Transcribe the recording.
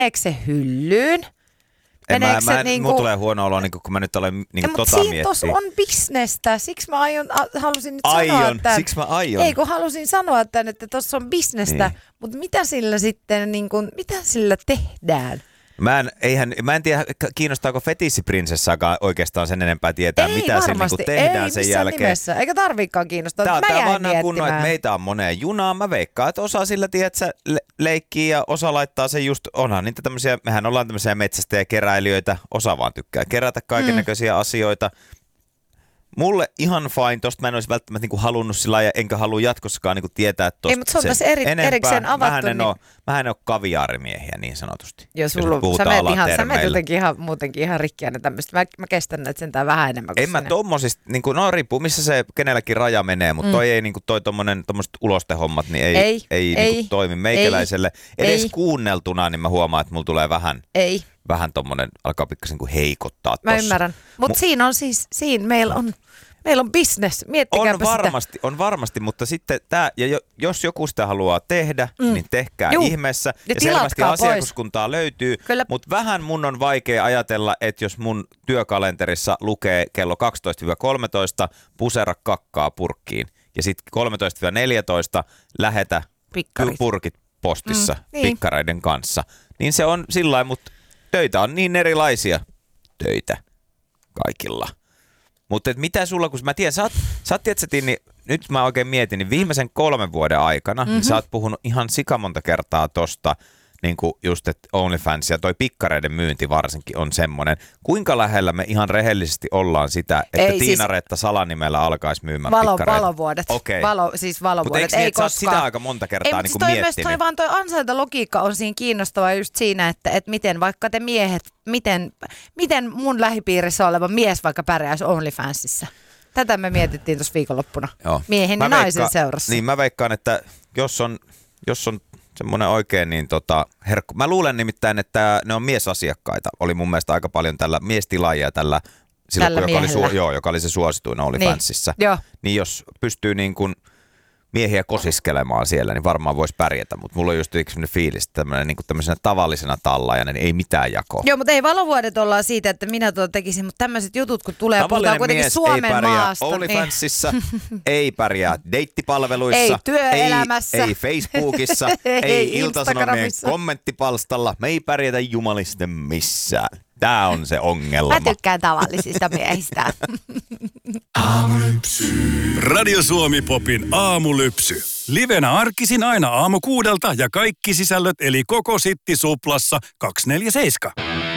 Meneekö se hyllyyn? Mulla tulee huono olo, niin kun mä nyt olen niin tota miettiä. Siinä tuossa on bisnestä. Siksi mä halusin nyt sanoa tämän. Siksi mä aion. Ei, kun halusin sanoa tämän, että tuossa on bisnestä. Niin. Mutta mitä sillä sitten, niin kuin, mitä sillä tehdään? Mä en tiedä, kiinnostaako fetissiprinsessaakaan oikeastaan sen enempää tietää, mitä se niinku tehdään sen jälkeen. Nimessä. Eikä tarviikaan kiinnostaa. Tää on vanha kunnon, että meitä on moneen junaan. Mä veikkaan, että osa sillä tiedätkö, leikkii ja osa laittaa sen just, onhan niitä tämmöisiä, mehän ollaan tämmöisiä metsästäjäkeräilijöitä, osa vaan tykkää kerätä kaikennäköisiä asioita. Mulle ihan fine, tosta mä en olisi välttämättä niinku halunnut sillä ja enkä halua jatkossakaan niinku tietää tosta. Ei, mutta se on taas erikseen avattu. Mähän en ole kaviaarimiehiä niin sanotusti. Joo, sä meet jotenkin muutenkin ihan rikkiä tämmöistä. Mä kestän näitä sentään vähän enemmän kuin en mä tommosista, niinku, riippuu missä se kenelläkin raja menee, mutta toi ei niinku tommoset ulostehommat, niin ei niinku toimi meikäläiselle. Edes kuunneltuna, niin mä huomaan, että mulla tulee vähän tommonen, alkaa pikkasen kuin heikottaa tossa. Mä ymmärrän. Mutta siinä on siis, meillä on business. Miettikääpä sitä. On varmasti, mutta sitten jos joku sitä haluaa tehdä, niin tehkää ihmeessä. Ja selvästi asiakaskuntaa löytyy, mutta vähän mun on vaikea ajatella, että jos mun työkalenterissa lukee kello 12-13 pusera kakkaa purkkiin ja sitten 13-14 lähetä purkit postissa pikkareiden kanssa, niin se on sillain, mutta töitä on niin erilaisia töitä kaikilla. Mutta mitä sulla, kun mä tiedän, sä oot tietysti, niin nyt mä oikein mietin, niin viimeisen 3 vuoden aikana niin sä oot puhunut ihan sikamonta kertaa tosta, niin kuin just, että OnlyFans ja toi pikkareiden myynti varsinkin on semmoinen. Kuinka lähellä me ihan rehellisesti ollaan sitä, että Tiina-Reetta Salanimellä alkaisi myymään pikkareita? Valovuodet. Okei. Siis valovuodet. Mutta eikö niin, että sitä aika monta kertaa niin kuin miettinyt? Toi ansaintalogiikka on siinä kiinnostavaa just siinä, että miten vaikka te miehet, miten mun lähipiirissä oleva mies vaikka pärjäisi OnlyFansissa. Tätä me mietittiin tuossa viikonloppuna. Miehen ja naisen seurassa. Niin mä veikkaan, että jos on semmoinen oikein niin herkku. Mä luulen nimittäin, että ne on miesasiakkaita. Oli mun mielestä aika paljon tällä miestilaajia tällä joka oli se suosituin OnlyFansissa. Niin jos pystyy niin kuin miehiä kosiskelemaan siellä, niin varmaan voisi pärjätä. Mutta mulla on just sellainen fiilis, että tämmöisenä tavallisena tallaajana, niin ei mitään jakoa. Joo, mutta ei valovuodet olla siitä, että minä tekisin, mutta tämmöiset jutut, kun tulee, puhutaan kuitenkin Suomen maasta. OnlyFansissa, ei pärjää deittipalveluissa, ei työelämässä, ei Facebookissa, ei Ilta-Sanomien kommenttipalstalla. Me ei pärjätä jumalisten missään. Tää on se ongelma. Mä tykkään tavallisista miehistä. Aamulypsy. Radio Suomi Popin aamulypsy. Livenä arkisin aina aamu 6 ja kaikki sisällöt eli koko Sitti Suplassa 247.